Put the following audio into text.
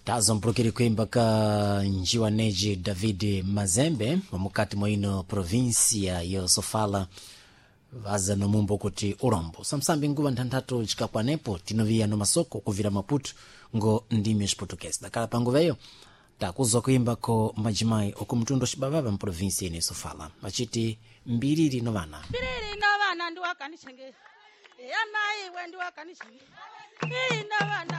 tazo mpulukiri kuimba ka njiwa neji David Mazembe wamukati mwaino provinsia yo Sofala vaza no mumbo kuti urombo samsambi nguva nthanthatu chikakwanepo tinovia no masoko kuvira Maputo ngo ndime Portuguese dakala panguveyo takuzwa kuimba ko majimai okumtundo chibababa mprovinsia ine Sofala machiti mbiriri no vana ndi wakanisenge amai wendi wakanisenge ina vana